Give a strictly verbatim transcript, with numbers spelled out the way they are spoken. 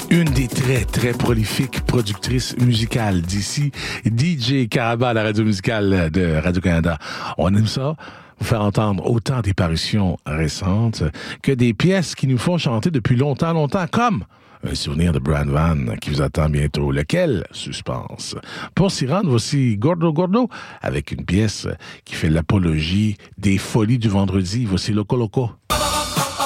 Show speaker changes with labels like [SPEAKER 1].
[SPEAKER 1] Une des très, très prolifiques productrices musicales d'ici, D J Caraba à la radio musicale de Radio-Canada. On aime ça, vous faire entendre autant des parutions récentes que des pièces qui nous font chanter depuis longtemps, longtemps, comme un souvenir de Brian Van qui vous attend bientôt. Lequel? Suspense. Pour s'y rendre, voici Gordo Gordo avec une pièce qui fait l'apologie des folies du vendredi. Voici Loco Loco.